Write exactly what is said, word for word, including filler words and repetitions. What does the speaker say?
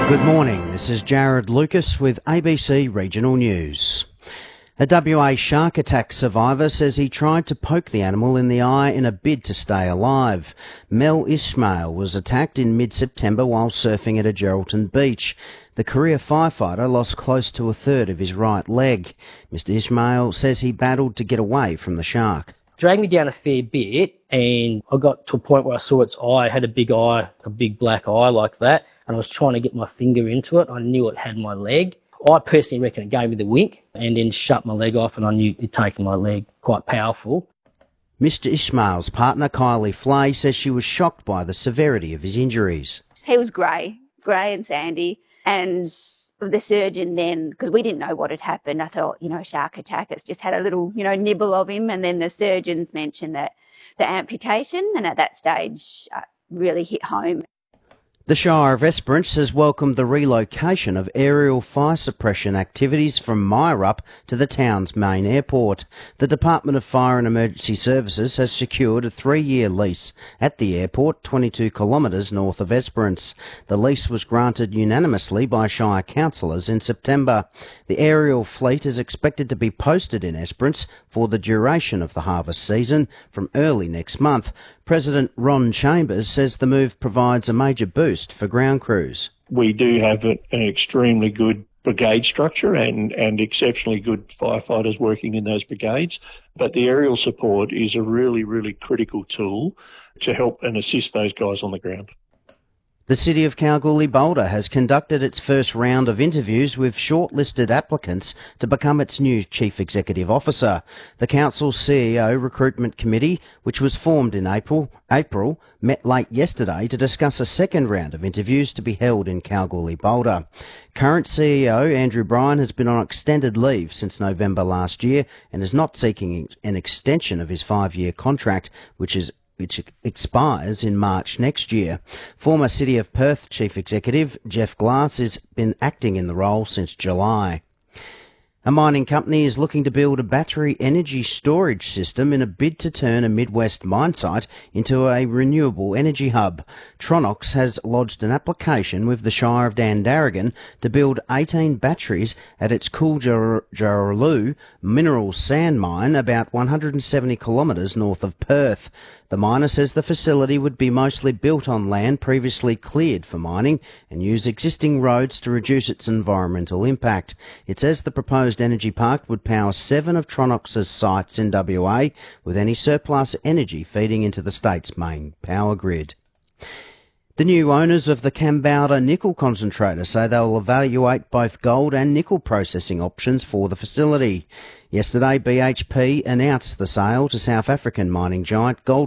Good morning, this is Jared Lucas with A B C Regional News. A W A shark attack survivor says he tried to poke the animal in the eye in a bid to stay alive. Mel Ishmael was attacked in mid-September while surfing at a Geraldton beach. The career firefighter lost close to a third of his right leg. Mister Ishmael says he battled to get away from the shark. Dragged me down a fair bit, and I got to a point where I saw its eye. It had a big eye, a big black eye like that, and I was trying to get my finger into it. I knew it had my leg. I personally reckon it gave me the wink and then shut my leg off, and I knew it'd taken my leg. Quite powerful. Mister Ishmael's partner, Kylie Flay, says she was shocked by the severity of his injuries. He was grey, grey and sandy, and the surgeon then, because we didn't know what had happened, I thought, you know, shark attack, it's just had a little, you know, nibble of him, and then the surgeons mentioned that the amputation, and at that stage uh, really hit home. The Shire of Esperance has welcomed the relocation of aerial fire suppression activities from Myrup to the town's main airport. The Department of Fire and Emergency Services has secured a three-year lease at the airport, twenty-two kilometres north of Esperance. The lease was granted unanimously by Shire councillors in September. The aerial fleet is expected to be posted in Esperance for the duration of the harvest season from early next month. President Ron Chambers says the move provides a major boost for ground crews. We do have an extremely good brigade structure and, and exceptionally good firefighters working in those brigades, but the aerial support is a really, really critical tool to help and assist those guys on the ground. The City of Kalgoorlie-Boulder has conducted its first round of interviews with shortlisted applicants to become its new Chief Executive Officer. The Council's C E O Recruitment Committee, which was formed in April, April, met late yesterday to discuss a second round of interviews to be held in Kalgoorlie-Boulder. Current C E O Andrew Bryan has been on extended leave since November last year and is not seeking an extension of his five-year contract, which is which expires in March next year. Former City of Perth Chief Executive Jeff Glass has been acting in the role since July. A mining company is looking to build a battery energy storage system in a bid to turn a Midwest mine site into a renewable energy hub. Tronox has lodged an application with the Shire of Dandaragan to build eighteen batteries at its Cooljarraloo mineral sand mine about one hundred seventy kilometres north of Perth. The miner says the facility would be mostly built on land previously cleared for mining and use existing roads to reduce its environmental impact. It says the proposed energy park would power seven of Tronox's sites in W A, with any surplus energy feeding into the state's main power grid. The new owners of the Kambalda nickel concentrator say they'll evaluate both gold and nickel processing options for the facility. Yesterday, B H P announced the sale to South African mining giant Gold